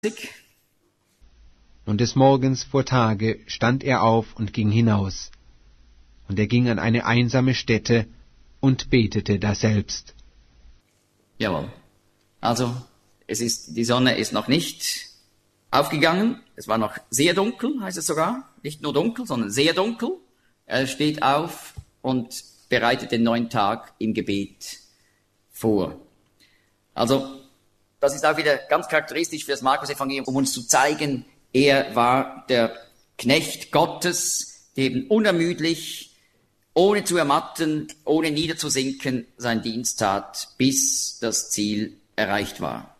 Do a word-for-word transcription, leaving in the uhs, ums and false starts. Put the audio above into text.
Und des Morgens vor Tage stand er auf und ging hinaus. Und er ging an eine einsame Stätte und betete daselbst. Jawohl. Also, es ist, die Sonne ist noch nicht aufgegangen. Es war noch sehr dunkel, heißt es sogar. Nicht nur dunkel, sondern sehr dunkel. Er steht auf und bereitet den neuen Tag im Gebet vor. Also, das ist auch wieder ganz charakteristisch für das Markus-Evangelium, um uns zu zeigen, er war der Knecht Gottes, der eben unermüdlich, ohne zu ermatten, ohne niederzusinken, seinen Dienst tat, bis das Ziel erreicht war.